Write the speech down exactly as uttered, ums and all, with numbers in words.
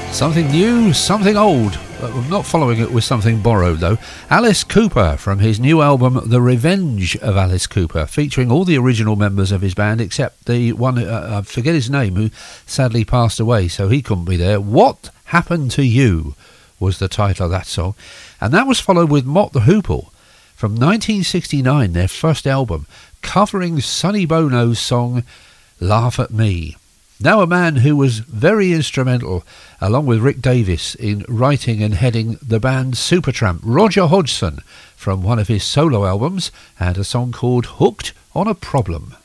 Something new, something old. I'm not following it with something borrowed, though. Alice Cooper from his new album The Revenge of Alice Cooper, featuring all the original members of his band except the one, uh, I forget his name, who sadly passed away, so he couldn't be there. What Happened to You was the title of that song. And that was followed with Mott the Hoople from nineteen sixty-nine, their first album, covering Sonny Bono's song Laugh at Me. Now a man who was very instrumental, along with Rick Davies, in writing and heading the band Supertramp, Roger Hodgson, from one of his solo albums, and a song called Hooked on a Problem.